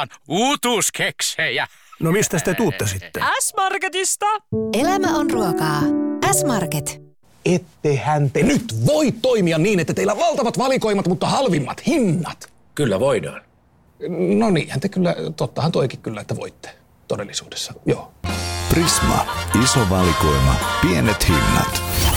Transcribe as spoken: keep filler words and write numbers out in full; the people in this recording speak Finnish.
tarjotaan uutuuskeksejä. No mistä te tuutte sitten? S-Marketista. Elämä on ruokaa. S-Market. Ettehän te nyt voi toimia niin, että teillä on valtavat valikoimat, mutta halvimmat hinnat. Kyllä voidaan. No niinhän te kyllä, tottahan toikin kyllä, että voitte todellisuudessa, joo. Prisma. Iso valikoima. Pienet hinnat.